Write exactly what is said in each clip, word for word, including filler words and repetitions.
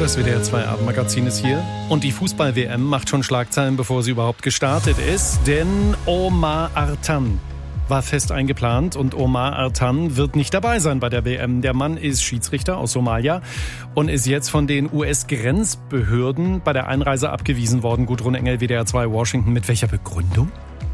Das W D R zwei Abendmagazin ist hier. Und die Fußball-W M macht schon Schlagzeilen, bevor sie überhaupt gestartet ist. Denn Omar Artan war fest eingeplant und Omar Artan wird nicht dabei sein bei der W M. Der Mann ist Schiedsrichter aus Somalia und ist jetzt von den U S-Grenzbehörden bei der Einreise abgewiesen worden. Gudrun Engel, W D R zwei Washington. Mit welcher Begründung?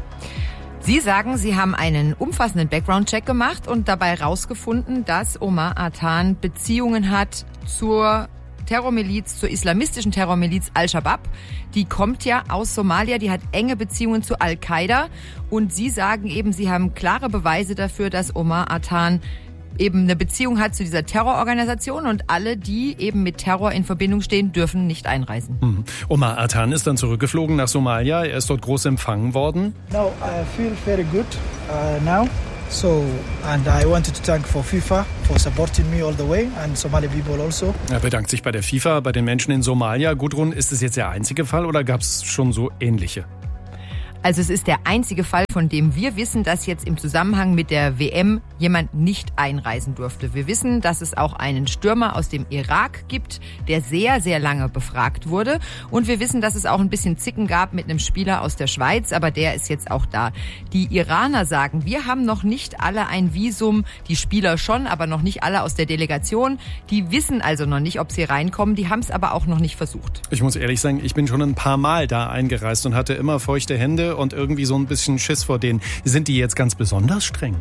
Sie sagen, Sie haben einen umfassenden Background-Check gemacht und dabei herausgefunden, dass Omar Artan Beziehungen hat zur Terrormiliz, zur islamistischen Terrormiliz Al-Shabaab. Die kommt ja aus Somalia, die hat enge Beziehungen zu Al-Qaida. Und Sie sagen eben, Sie haben klare Beweise dafür, dass Omar Artan eben eine Beziehung hat zu dieser Terrororganisation und alle, die eben mit Terror in Verbindung stehen, dürfen nicht einreisen. Mhm. Omar Artan ist dann zurückgeflogen nach Somalia. Er ist dort groß empfangen worden. No, I feel very good uh, now. So, and I wanted to thank for FIFA for supporting me all the way and Somali people also. Er bedankt sich bei der FIFA, bei den Menschen in Somalia. Gudrun, ist es jetzt der einzige Fall oder gab es schon so ähnliche? Also es ist der einzige Fall, von dem wir wissen, dass jetzt im Zusammenhang mit der W M jemand nicht einreisen durfte. Wir wissen, dass es auch einen Stürmer aus dem Irak gibt, der sehr, sehr lange befragt wurde. Und wir wissen, dass es auch ein bisschen Zicken gab mit einem Spieler aus der Schweiz, aber der ist jetzt auch da. Die Iraner sagen, wir haben noch nicht alle ein Visum, die Spieler schon, aber noch nicht alle aus der Delegation. Die wissen also noch nicht, ob sie reinkommen, die haben es aber auch noch nicht versucht. Ich muss ehrlich sagen, ich bin schon ein paar Mal da eingereist und hatte immer feuchte Hände und irgendwie so ein bisschen Schiss vor denen. Sind die jetzt ganz besonders streng?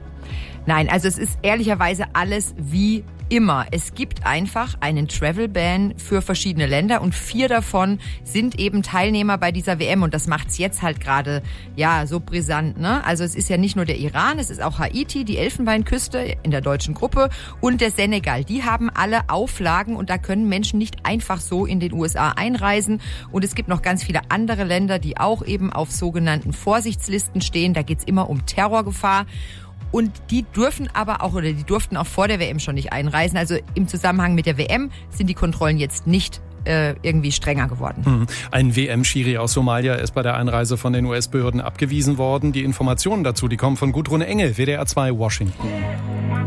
Nein, also es ist ehrlicherweise alles wie immer. Es gibt einfach einen Travel-Ban für verschiedene Länder und vier davon sind eben Teilnehmer bei dieser W M und das macht's jetzt halt gerade ja so brisant, ne? Also es ist ja nicht nur der Iran, es ist auch Haiti, die Elfenbeinküste in der deutschen Gruppe und der Senegal. Die haben alle Auflagen und da können Menschen nicht einfach so in den U S A einreisen und es gibt noch ganz viele andere Länder, die auch eben auf sogenannten Vorsichtslisten stehen. Da geht's immer um Terrorgefahr. Und die dürfen aber auch, oder die durften auch vor der W M schon nicht einreisen. Also im Zusammenhang mit der W M sind die Kontrollen jetzt nicht äh, irgendwie strenger geworden. Hm. Ein W M-Schiri aus Somalia ist bei der Einreise von den U S-Behörden abgewiesen worden. Die Informationen dazu, die kommen von Gudrun Engel, W D R zwei Washington.